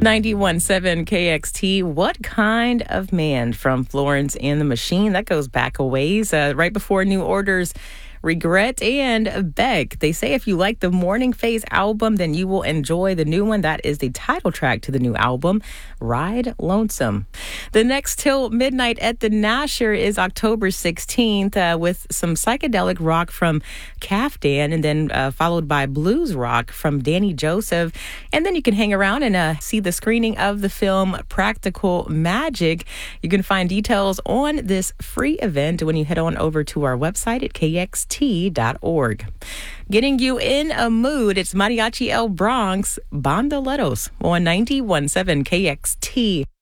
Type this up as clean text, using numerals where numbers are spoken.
91.7 KXT. What Kind of Man from Florence and the Machine. That goes back a ways. Right before New Order's Regret and Beck. They say if you like the Morning Phase album, then you will enjoy the new one. That is the title track to the new album, Ride Lonesome. The next Till Midnight at the Nasher is October 16th with some psychedelic rock from Kaftan, and then followed by blues rock from Danny Joseph. And then you can hang around and see the screening of the film Practical Magic. You can find details on this free event when you head on over to our website at KXT.org. Getting you in a mood, it's Mariachi El Bronx, Bandoleros on 91.7 KXT.